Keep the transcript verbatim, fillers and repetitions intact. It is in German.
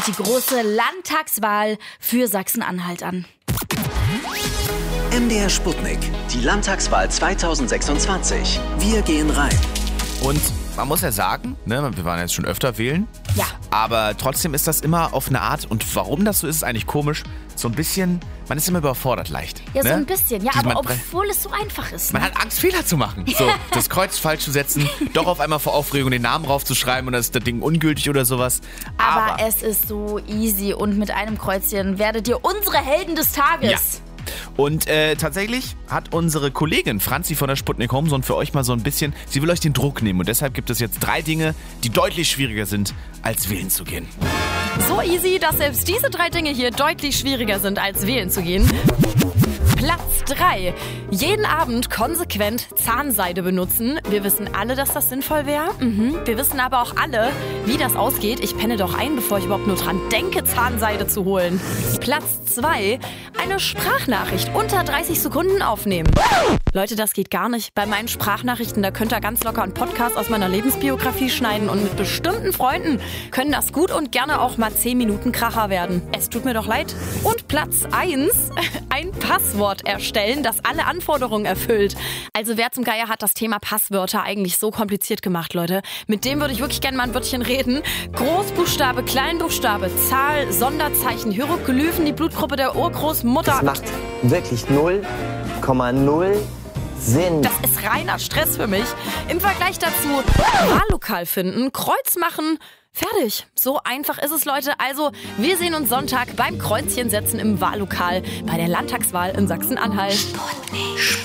Die große Landtagswahl für Sachsen-Anhalt an. M D R Sputnik, die Landtagswahl zweitausendsechsundzwanzig. Wir gehen rein. Und man muss ja sagen, ne, wir waren jetzt schon öfter wählen, Ja. aber trotzdem ist das immer auf eine Art, und warum das so ist, ist eigentlich komisch, so ein bisschen, man ist immer überfordert leicht. Ja, ne? so ein bisschen. Ja, Diesmal- aber obwohl es so einfach ist. Man Ne? hat Angst, Fehler zu machen. So, das Kreuz falsch zu setzen, doch auf einmal vor Aufregung den Namen raufzuschreiben und dann ist das Ding ungültig oder sowas. Aber, Aber, es ist so easy und mit einem Kreuzchen werdet ihr unsere Helden des Tages. Ja. Und äh, tatsächlich hat unsere Kollegin Franzi von der Sputnik Homezone für euch mal so ein bisschen, sie will euch den Druck nehmen und deshalb gibt es jetzt drei Dinge, die deutlich schwieriger sind, als wählen zu gehen. So easy, dass selbst diese drei Dinge hier deutlich schwieriger sind, als wählen zu gehen. Platz drei. Jeden Abend konsequent Zahnseide benutzen. Wir wissen alle, dass das sinnvoll wäre. Mhm. Wir wissen aber auch alle, wie das ausgeht. Ich penne doch ein, bevor ich überhaupt nur dran denke, Zahnseide zu holen. Platz zwei. Eine Sprachnachricht unter dreißig Sekunden aufnehmen. Leute, das geht gar nicht. Bei meinen Sprachnachrichten, da könnt ihr ganz locker einen Podcast aus meiner Lebensbiografie schneiden und mit bestimmten Freunden können das gut und gerne auch mal zehn Minuten Kracher werden. Es tut mir doch leid. Und Platz eins. Ein Passwort erstellen, das alle Anforderungen erfüllt. Also wer zum Geier hat das Thema Passwörter eigentlich so kompliziert gemacht, Leute? Mit dem würde ich wirklich gerne mal ein Wörtchen reden. Großbuchstabe, Kleinbuchstabe, Zahl, Sonderzeichen, Hieroglyphen, die Blutgruppe der Urgroßmutter. Das macht wirklich null Komma null Sinn. Das ist reiner Stress für mich. Im Vergleich dazu Wahllokal finden, Kreuz machen, fertig. So einfach ist es, Leute. Also, wir sehen uns Sonntag beim Kreuzchen setzen im Wahllokal bei der Landtagswahl in Sachsen-Anhalt.